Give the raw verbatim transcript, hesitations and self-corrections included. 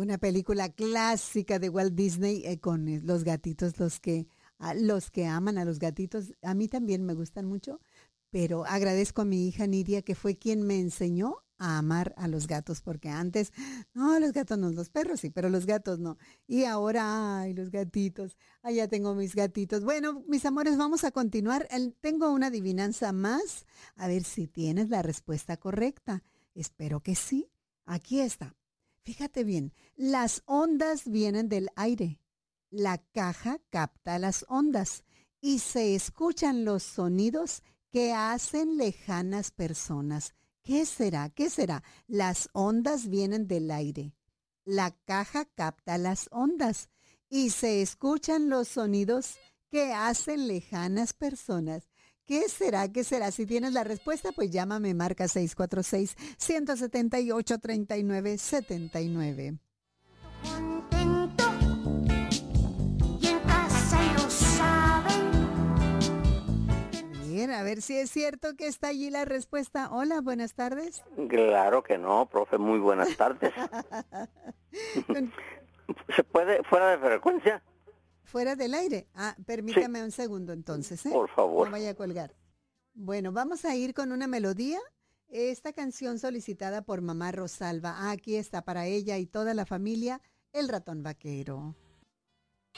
una película clásica de Walt Disney eh, con eh, los gatitos, los que, a los que aman a los gatitos. A mí también me gustan mucho, pero agradezco a mi hija Nidia que fue quien me enseñó a amar a los gatos, porque antes, no, los gatos no, los perros sí, pero los gatos no. Y ahora, ay, los gatitos, allá tengo mis gatitos. Bueno, mis amores, vamos a continuar. El- tengo una adivinanza más, a ver si tienes la respuesta correcta. Espero que sí. Aquí está. Fíjate bien, las ondas vienen del aire. La caja capta las ondas y se escuchan los sonidos que hacen lejanas personas. ¿Qué será? ¿Qué será? Las ondas vienen del aire. La caja capta las ondas y se escuchan los sonidos que hacen lejanas personas. ¿Qué será? ¿Qué será? Si tienes la respuesta, pues llámame, marca seis cuatro seis, uno siete ocho, tres nueve siete nueve. Contento y en casa lo saben. Bien, a ver si es cierto que está allí la respuesta. Hola, buenas tardes. Claro que no, profe, muy buenas tardes. Con- ¿Se puede fuera de frecuencia? Fuera del aire. Ah, Sí, permítame un segundo entonces, ¿eh? por favor. No vaya a colgar. Bueno, vamos a ir con una melodía. Esta canción solicitada por mamá Rosalba. Ah, aquí está para ella y toda la familia, El Ratón Vaquero.